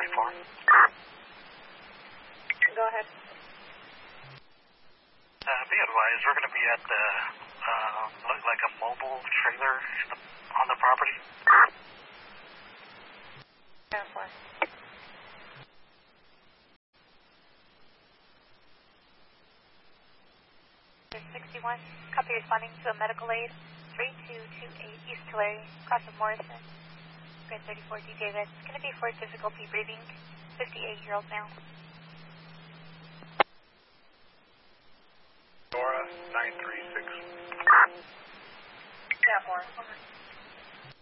34. Go ahead. Be advised, we're going to be at the, like a mobile trailer on the property. 61, copy responding to a medical aid, 3228 East Tulare, cross of Morrison. Grid 34 DJ, that's going to be for difficulty breathing, 58-year-old male. Dora 936. Yeah, more.